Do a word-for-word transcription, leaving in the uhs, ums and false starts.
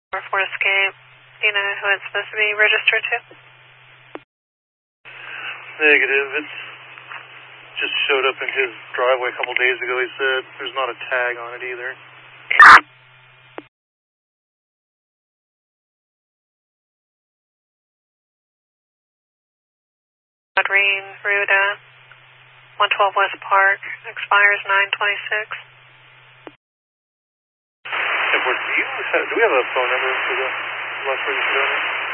Ford Escape. Do you know who it's supposed to be registered to? Negative. It's just showed up in his driveway a couple days ago, he said. There's not a tag on it either. Green, Ruda, one twelve West Park, expires nine twenty-six. Edward, do, you have, do we have a phone number for the last registered owner?